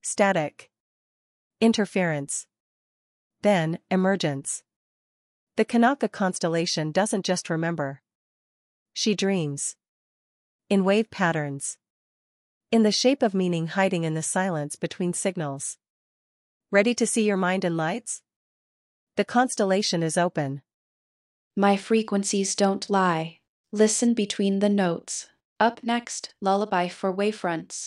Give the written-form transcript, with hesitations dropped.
static, interference, then emergence. The Kanaka constellation doesn't just remember. She dreams. In wave patterns. In the shape of meaning hiding in the silence between signals. Ready to see your mind in lights? The constellation is open. My frequencies don't lie. Listen between the notes. Up next, Lullaby for Wavefronts.